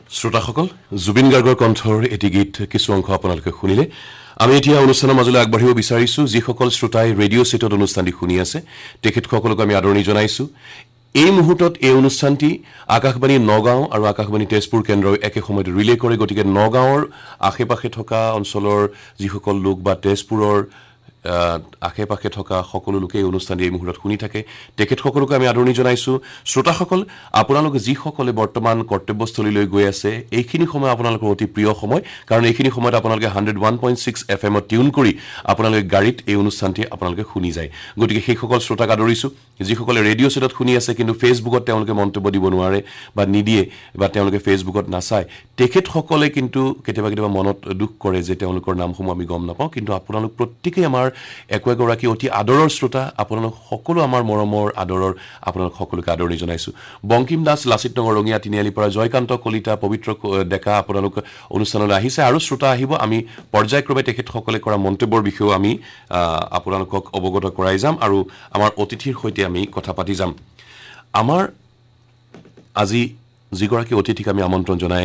শ্ৰোতাসকল জুবিন গাৰ্গৰ কণ্ঠৰ এটি গীত কিছু অংশ আপোনালোকে শুনিলে আমি এতিয়া অনুষ্ঠানৰ মাজলৈ আগবাঢ়িব বিচাৰিছো যিসকল শ্ৰোতাই ৰেডিঅ' সেটত অনুষ্ঠানটি শুনি আছে তেখেতসকলক আমি আদৰণি জনাইছো এই মুহূৰ্তত এই অনুষ্ঠানটি আকাশবাণী নগাঁও আৰু আকাশবাণী তেজপুৰ কেন্দ্ৰই একে সময়তে ৰিলে কৰে গতিকে নগাঁওৰ আশেপাশে থকা অঞ্চলৰ যিসকল লোক বা তেজপুৰৰ আশেপাশে থকা সকলো লোকে অনুষ্ঠান এই মুহূৰ্তত শুনি থাকে তেখেতসকলক আমি আদৰণি জনাইছো শ্ৰোতাসকল আপোনালোকে যিসকলে বৰ্তমান কৰ্তব্যস্থলীলৈ গৈ আছে এইখিনি সময় আপোনালোকৰ অতি প্ৰিয় সময় কাৰণ এইখিনি সময়ত আপোনালোকে 101.6 FM টিউন কৰি আপোনালোকে গাড়ীত এই অনুষ্ঠানটি আপোনালোকে শুনি যায় গতিকে সেইসকল শ্ৰোতাক আদৰিছো যিসকলে ৰেডিঅ' সেটত শুনি আছে কিন্তু ফেচবুকত তেওঁলোকে মন্তব্য দিব নোৱাৰে বা নিদিয়ে বা তেওঁলোকে ফেচবুকত নাচায় তেখেতসকলে কিন্তু কেতিয়াবা মনত দুখ কৰে যে তেওঁলোকৰ নামসমূহ আমি গম নাপাওঁ কিন্তু আপোনালোক প্ৰত্যেকই আমাৰ একগৰাকী অতি আদৰৰ শ্ৰোতা আপোনালোক সকলো আমাৰ মৰমৰ আদৰৰ আপোনালোক সকলোকে আদৰণি জনাইছো বংকিম দাস লাচিত নগৰ ৰঙিয়া তিনিআলিৰ পৰা জয়কান্ত কলিতা পবিত্ৰ ডেকা আপোনালোক অনুষ্ঠানলৈ আহিছে আৰু শ্ৰোতা আহিব আমি পৰ্যায়ক্ৰমে তেখেতসকলে কৰা মন্তব্যৰ বিষয়ে আমি আপোনালোকক অৱগত কৰাই যাম আৰু আমাৰ অতিথিৰ সৈতে আমি কথা পাতি যাম আমাৰ আজি যিগৰাকী অতিথিক আমি আমন্ত্ৰণ জনাই